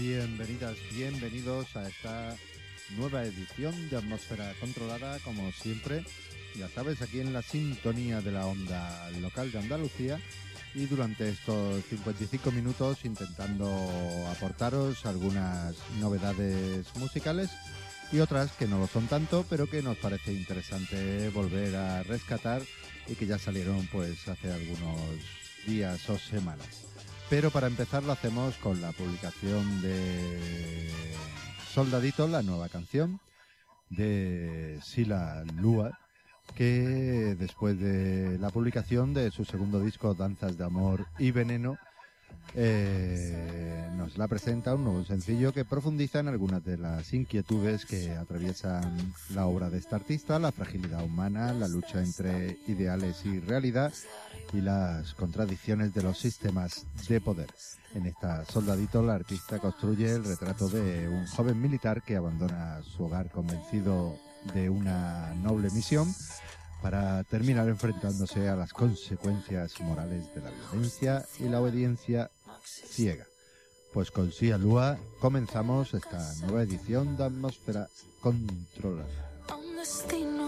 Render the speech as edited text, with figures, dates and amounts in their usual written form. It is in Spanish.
Bienvenidas, bienvenidos a esta nueva edición de Atmósfera Controlada, como siempre, ya sabes, aquí en la sintonía de la onda local de Andalucía, y durante estos 55 minutos intentando aportaros algunas novedades musicales y otras que no lo son tanto, pero que nos parece interesante volver a rescatar y que ya salieron pues hace algunos días o semanas. Pero para empezar lo hacemos con la publicación de Soldadito, la nueva canción de Sila Lua, que después de la publicación de su segundo disco Danzas de Amor y Veneno, nos la presenta un nuevo sencillo que profundiza en algunas de las inquietudes que atraviesan la obra de esta artista, la fragilidad humana, la lucha entre ideales y realidad y las contradicciones de los sistemas de poder. En esta Soldadito, la artista construye el retrato de un joven militar que abandona su hogar convencido de una noble misión para terminar enfrentándose a las consecuencias morales de la violencia y la obediencia ciega. Pues con Sia Lua comenzamos esta nueva edición de Atmósfera Controlada.